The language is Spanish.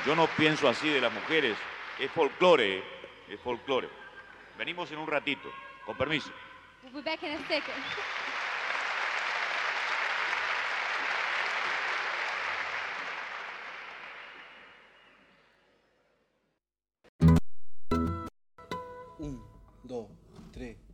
Yo no pienso así de las mujeres. Es folclore, es folclore. Venimos en un ratito. Con permiso. We'll be back in a second. Un, dos, tres.